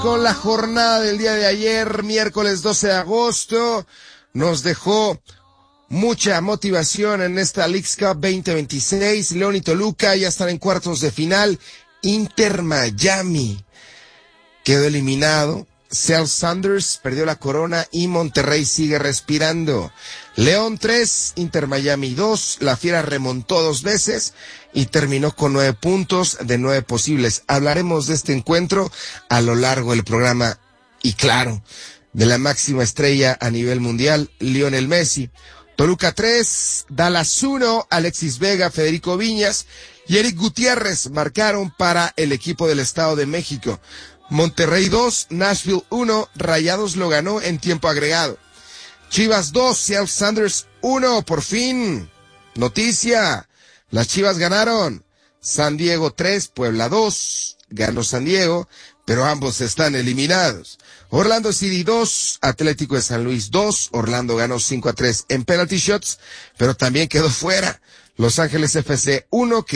Con la jornada del día de ayer, miércoles 12 de agosto, nos dejó mucha motivación en esta Leagues Cup 2026. León y Toluca ya están en cuartos de final. Inter Miami quedó eliminado. Seattle Sounders perdió la corona y Monterrey sigue respirando. León 3, Inter Miami 2. La Fiera remontó 2 veces y terminó con 9 puntos de 9 posibles. Hablaremos de este encuentro a lo largo del programa y claro, de la máxima estrella a nivel mundial, Lionel Messi. Toluca 3, Dallas 1, Alexis Vega, Federico Viñas y Eric Gutiérrez marcaron para el equipo del Estado de México. Monterrey 2, Nashville 1, Rayados lo ganó en tiempo agregado. Chivas 2, Seattle Sounders 1, por fin. Noticia, las Chivas ganaron. San Diego 3, Puebla 2, ganó San Diego, pero ambos están eliminados. Orlando City 2, Atlético de San Luis 2, Orlando ganó 5-3 en penalty shots, pero también quedó fuera. Los Ángeles FC 1, que